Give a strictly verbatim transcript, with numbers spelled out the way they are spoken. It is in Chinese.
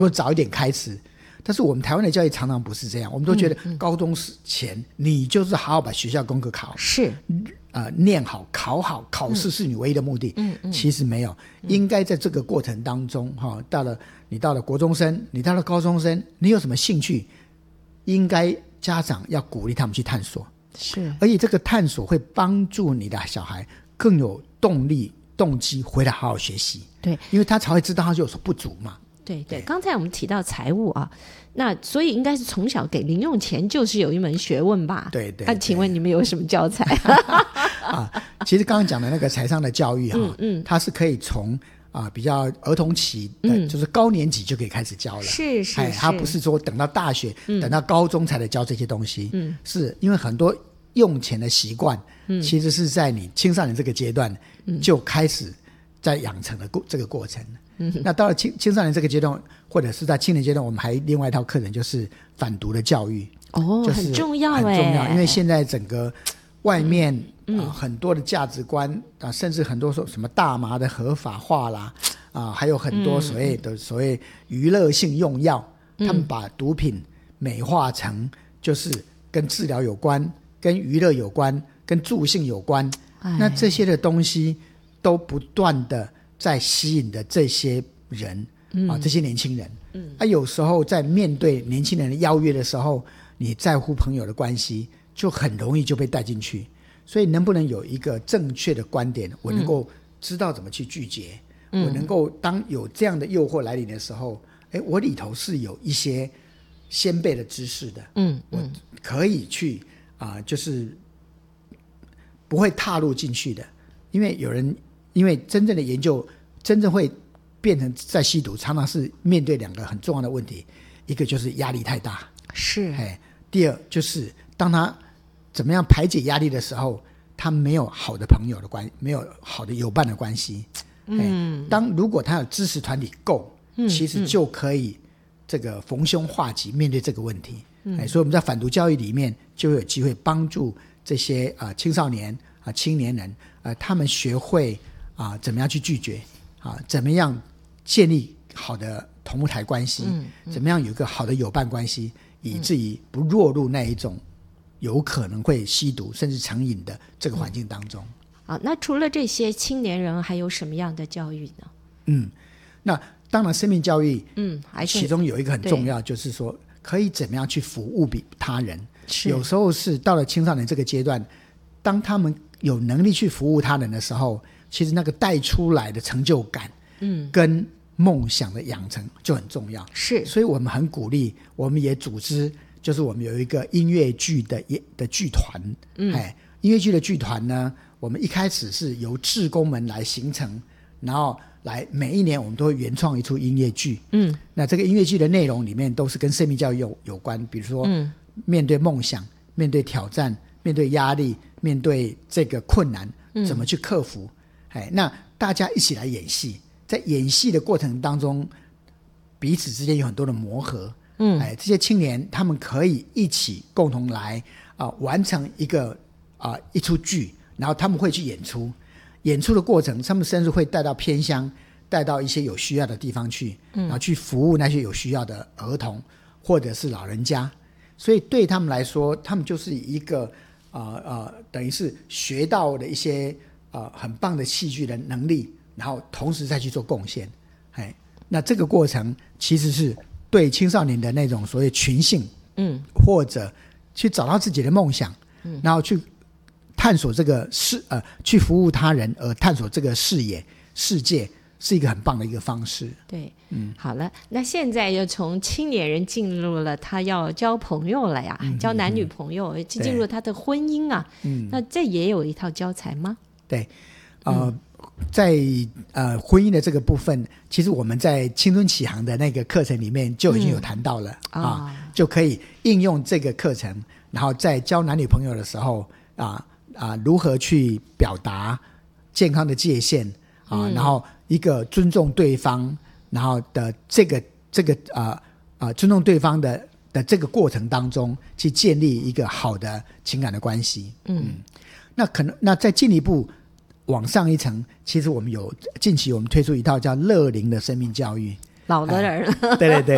或早一点开始。但是我们台湾的教育常常不是这样，我们都觉得高中前你就是好好把学校功课考是呃，念好考好，考试是你唯一的目的。 嗯嗯， 其实没有，应该在这个过程当中，哈，到了你到了国中生，你到了高中生，你有什么兴趣，应该家长要鼓励他们去探索。 是， 而且这个探索会帮助你的小孩更有动力、动机回来好好学习。 对， 因为他才会知道他就有所不足嘛。 对对，刚才我们提到财务啊，那所以应该是从小给零用钱就是有一门学问吧？ 对 对, 对。 那、啊、请问你们有什么教材？ 啊，其实刚刚讲的那个财商的教育哈、啊嗯嗯， 它是可以从啊比较儿童期的、嗯，就是高年级就可以开始教了。 是是是， 它不是说等到大学、嗯、等到高中才来教这些东西。 嗯， 是因为很多用钱的习惯，嗯，其实是在你青少年这个阶段、嗯、就开始在养成的这个过程。嗯，那到了青青少年这个阶段，或者是在青年阶段，我们还另外一套课程就是反毒的教育。 哦， 就是很重要， 很重要，因为现在整个外面、 嗯呃、很多的价值观啊，甚至很多说什么大麻的合法化啦啊，还有很多所谓的、嗯、所谓娱乐性用药、嗯，他们把毒品美化成就是跟治疗有关、跟娱乐有关、跟助兴有关，那这些的东西都不断的在吸引的这些人、嗯、啊，这些年轻人。嗯，啊，有时候在面对年轻人的邀约的时候，你在乎朋友的关系，就很容易就被带进去。所以能不能有一个正确的观点，我能够知道怎么去拒绝、嗯、我能够当有这样的诱惑来临的时候，哎，我里头是有一些先辈的知识的， 嗯， 我可以去啊、呃，就是不会踏入进去的。因为有人，因为真正的研究，真正会变成在吸毒，常常是面对两个很重要的问题，一个就是压力太大， 是， 第二就是当他怎么样排解压力的时候，他没有好的朋友的关系，没有好的友伴的关系。嗯，当如果他有支持团体够、嗯、其实就可以这个逢凶化吉面对这个问题。嗯，所以我们在反毒教育里面就有机会帮助这些、呃、青少年、呃、青年人、呃、他们学会、呃、怎么样去拒绝、呃、怎么样建立好的同睦台关系、嗯嗯、怎么样有一个好的友伴关系，以至于不落入那一种有可能会吸毒甚至成瘾的这个环境当中。 好，那除了这些青年人还有什么样的教育呢？ 嗯，那当然生命教育嗯，还是其中有一个很重要，就是说可以怎么样去服务比他人。有时候是到了青少年这个阶段，当他们有能力去服务他人的时候，其实那个带出来的成就感嗯，跟梦想的养成就很重要。 是， 所以我们很鼓励，我们也组织，就是我们有一个音乐剧的的剧团。嗯，哎，音乐剧的剧团呢，我们一开始是由志工们来形成，然后来每一年我们都会原创一出音乐剧。嗯，那这个音乐剧的内容里面都是跟生命教育 有, 有关，比如说、嗯、面对梦想，面对挑战，面对压力，面对这个困难怎么去克服、嗯、哎，那大家一起来演戏，在演戏的过程当中彼此之间有很多的磨合。嗯，哎，这些青年他们可以一起共同来、呃、完成一个、呃、一出剧，然后他们会去演出，演出的过程他们甚至会带到偏乡，带到一些有需要的地方去、嗯、然后去服务那些有需要的儿童或者是老人家。所以对他们来说，他们就是一个呃呃，等于是学到的一些呃很棒的戏剧的能力，然后同时再去做贡献。哎，那这个过程其实是对青少年的那种所谓群性，嗯，或者去找到自己的梦想，嗯，然后去探索这个视呃，去服务他人，而探索这个视野世界，是一个很棒的一个方式。 对，嗯，好了，那现在又从青年人进入了他要交朋友了呀，嗯、交男女朋友，嗯、进入他的婚姻啊，嗯，那这也有一套教材吗？ 对，呃。嗯在呃婚姻的这个部分，其实我们在青春启航的那个课程里面就已经有谈到了、嗯、啊、哦，就可以应用这个课程，然后在交男女朋友的时候啊啊如何去表达健康的界限啊、嗯，然后一个尊重对方，然后的这个这个啊啊尊重对方的的这个过程当中，去建立一个好的情感的关系。嗯，嗯那可能那再进一步。往上一层，其实我们有近期我们推出一套叫乐龄的生命教育， 老的人、 哎、对对对